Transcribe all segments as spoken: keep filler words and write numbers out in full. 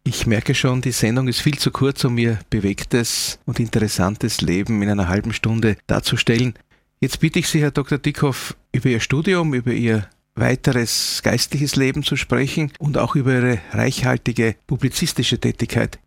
Ich merke schon, die Sendung ist viel zu kurz, um Ihr bewegtes und interessantes Leben in einer halben Stunde darzustellen. Jetzt bitte ich Sie, Herr Doktor Dickhoff, über Ihr Studium, über Ihr weiteres geistliches Leben zu sprechen und auch über Ihre reichhaltige publizistische Tätigkeit.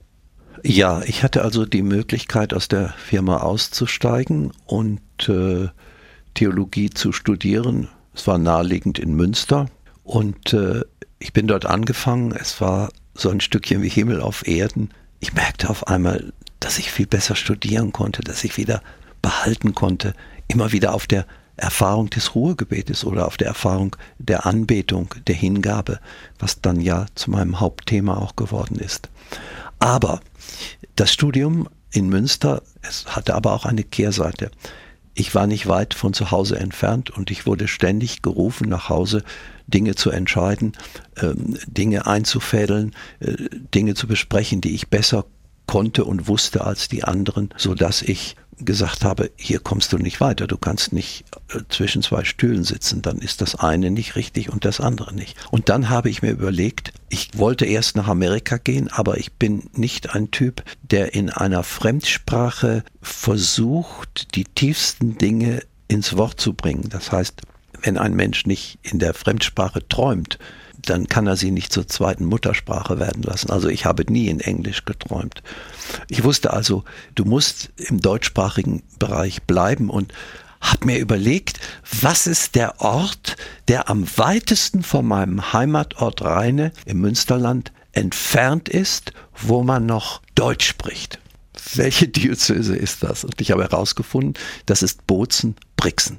Ja, ich hatte also die Möglichkeit, aus der Firma auszusteigen und äh, Theologie zu studieren. Es war naheliegend in Münster und äh, ich bin dort angefangen. Es war so ein Stückchen wie Himmel auf Erden. Ich merkte auf einmal, dass ich viel besser studieren konnte, dass ich wieder behalten konnte, immer wieder auf der Erfahrung des Ruhegebetes oder auf der Erfahrung der Anbetung, der Hingabe, was dann ja zu meinem Hauptthema auch geworden ist. Aber das Studium in Münster, es hatte aber auch eine Kehrseite. Ich war nicht weit von zu Hause entfernt und ich wurde ständig gerufen, nach Hause Dinge zu entscheiden, ähm, Dinge einzufädeln, äh, Dinge zu besprechen, die ich besser konnte und wusste als die anderen, sodass ich gesagt habe, hier kommst du nicht weiter, du kannst nicht äh, zwischen zwei Stühlen sitzen, dann ist das eine nicht richtig und das andere nicht. Und dann habe ich mir überlegt, ich wollte erst nach Amerika gehen, aber ich bin nicht ein Typ, der in einer Fremdsprache versucht, die tiefsten Dinge ins Wort zu bringen. Das heißt, wenn ein Mensch nicht in der Fremdsprache träumt, dann kann er sie nicht zur zweiten Muttersprache werden lassen. Also ich habe nie in Englisch geträumt. Ich wusste also, du musst im deutschsprachigen Bereich bleiben und habe mir überlegt, was ist der Ort, der am weitesten von meinem Heimatort Rheine im Münsterland entfernt ist, wo man noch Deutsch spricht. Welche Diözese ist das? Und ich habe herausgefunden, das ist Bozen-Brixen.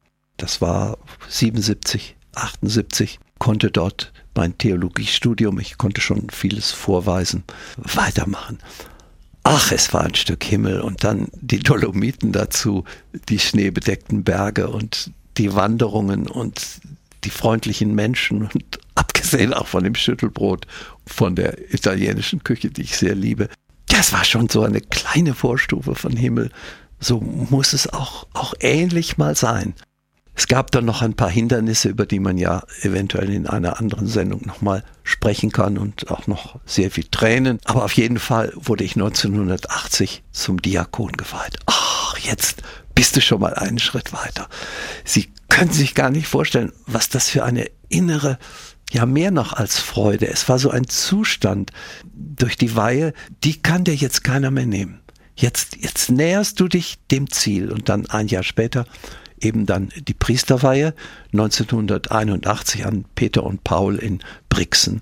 Das war siebenundsiebzig, achtundsiebzig, konnte dort mein Theologiestudium, ich konnte schon vieles vorweisen, weitermachen. Ach, es war ein Stück Himmel und dann die Dolomiten dazu, die schneebedeckten Berge und die Wanderungen und die freundlichen Menschen und abgesehen auch von dem Schüttelbrot, von der italienischen Küche, die ich sehr liebe. Das war schon so eine kleine Vorstufe von Himmel. So muss es auch, auch ähnlich mal sein. Es gab dann noch ein paar Hindernisse, über die man ja eventuell in einer anderen Sendung nochmal sprechen kann und auch noch sehr viel Tränen. Aber auf jeden Fall wurde ich neunzehnhundertachtzig zum Diakon geweiht. Ach, jetzt bist du schon mal einen Schritt weiter. Sie können sich gar nicht vorstellen, was das für eine innere, ja mehr noch als Freude. Es war so ein Zustand durch die Weihe, die kann dir jetzt keiner mehr nehmen. Jetzt, jetzt näherst du dich dem Ziel und dann ein Jahr später eben dann die Priesterweihe neunzehnhunderteinundachtzig an Peter und Paul in Brixen.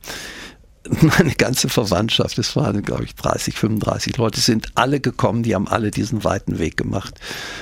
Meine ganze Verwandtschaft, es waren glaube ich dreißig, fünfunddreißig Leute, sind alle gekommen, die haben alle diesen weiten Weg gemacht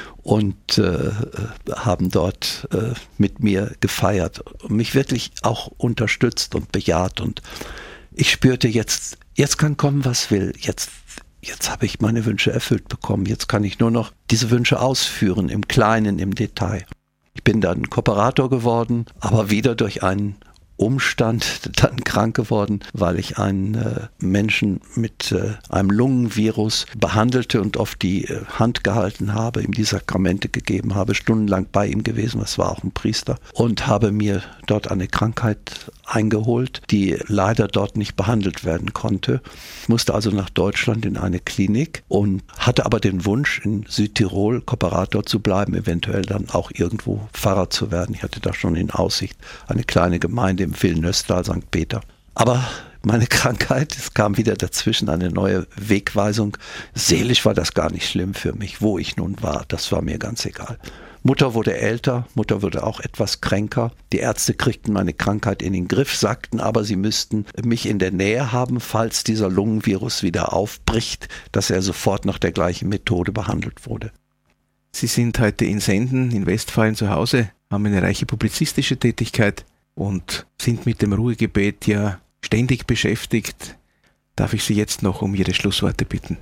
und äh, haben dort äh, mit mir gefeiert und mich wirklich auch unterstützt und bejaht und ich spürte jetzt, jetzt kann kommen, was will, jetzt Jetzt habe ich meine Wünsche erfüllt bekommen. Jetzt kann ich nur noch diese Wünsche ausführen, im Kleinen, im Detail. Ich bin dann Kooperator geworden, aber wieder durch einen Umstand dann krank geworden, weil ich einen äh, Menschen mit äh, einem Lungenvirus behandelte und auf die äh, Hand gehalten habe, ihm die Sakramente gegeben habe, stundenlang bei ihm gewesen, das war auch ein Priester, und habe mir dort eine Krankheit eingeholt, die leider dort nicht behandelt werden konnte. Ich musste also nach Deutschland in eine Klinik und hatte aber den Wunsch, in Südtirol Kooperator zu bleiben, eventuell dann auch irgendwo Pfarrer zu werden. Ich hatte da schon in Aussicht eine kleine Gemeinde im Villeneuve-Tal, Sankt Peter. Aber meine Krankheit, es kam wieder dazwischen eine neue Wegweisung. Seelisch war das gar nicht schlimm für mich, wo ich nun war, das war mir ganz egal. Mutter wurde älter, Mutter wurde auch etwas kränker. Die Ärzte kriegten meine Krankheit in den Griff, sagten aber, sie müssten mich in der Nähe haben, falls dieser Lungenvirus wieder aufbricht, dass er sofort nach der gleichen Methode behandelt wurde. Sie sind heute in Senden, in Westfalen zu Hause, haben eine reiche publizistische Tätigkeit und sind mit dem Ruhegebet ja ständig beschäftigt. Darf ich Sie jetzt noch um Ihre Schlussworte bitten?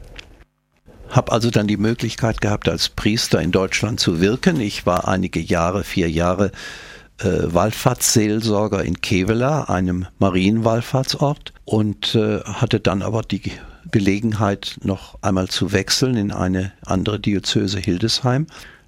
Habe also dann die Möglichkeit gehabt, als Priester in Deutschland zu wirken. Ich war einige Jahre, vier Jahre äh, Wallfahrtsseelsorger in Kevela, einem Marienwallfahrtsort, und äh, hatte dann aber die Gelegenheit, noch einmal zu wechseln in eine andere Diözese Hildesheim.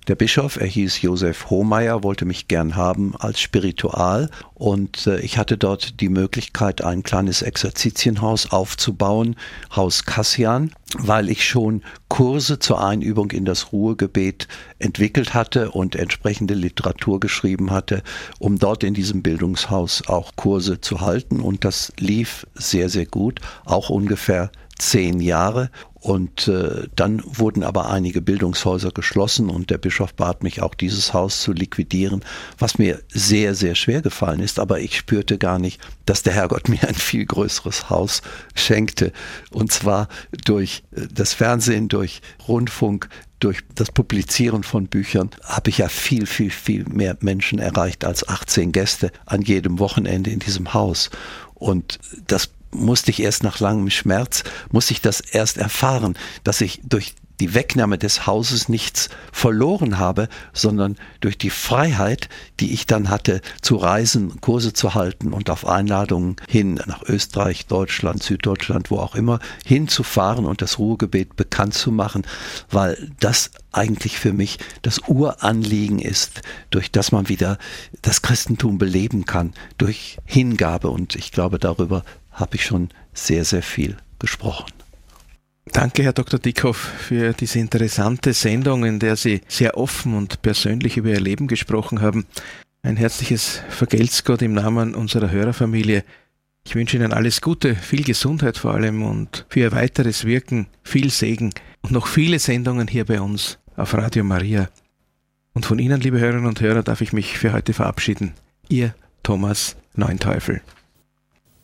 Der Bischof, er hieß Josef Hohmeier, wollte mich gern haben als Spiritual und äh, ich hatte dort die Möglichkeit, ein kleines Exerzitienhaus aufzubauen, Haus Kassian, weil ich schon Kurse zur Einübung in das Ruhegebet entwickelt hatte und entsprechende Literatur geschrieben hatte, um dort in diesem Bildungshaus auch Kurse zu halten, und das lief sehr, sehr gut, auch ungefähr zehn Jahre. Und äh, dann wurden aber einige Bildungshäuser geschlossen und der Bischof bat mich auch, dieses Haus zu liquidieren, was mir sehr, sehr schwer gefallen ist. Aber ich spürte gar nicht, dass der Herrgott mir ein viel größeres Haus schenkte. Und zwar durch das Fernsehen, durch Rundfunk, durch das Publizieren von Büchern habe ich ja viel, viel, viel mehr Menschen erreicht als achtzehn Gäste an jedem Wochenende in diesem Haus. Und das musste ich erst nach langem Schmerz, musste ich das erst erfahren, dass ich durch die Wegnahme des Hauses nichts verloren habe, sondern durch die Freiheit, die ich dann hatte, zu reisen, Kurse zu halten und auf Einladungen hin nach Österreich, Deutschland, Süddeutschland, wo auch immer, hinzufahren und das Ruhegebet bekannt zu machen, weil das eigentlich für mich das Uranliegen ist, durch das man wieder das Christentum beleben kann, durch Hingabe. Und ich glaube, darüber habe ich schon sehr, sehr viel gesprochen. Danke, Herr Doktor Dickhoff, für diese interessante Sendung, in der Sie sehr offen und persönlich über Ihr Leben gesprochen haben. Ein herzliches Vergelt's Gott im Namen unserer Hörerfamilie. Ich wünsche Ihnen alles Gute, viel Gesundheit vor allem und für Ihr weiteres Wirken viel Segen und noch viele Sendungen hier bei uns auf Radio Maria. Und von Ihnen, liebe Hörerinnen und Hörer, darf ich mich für heute verabschieden. Ihr Thomas Neunteufel.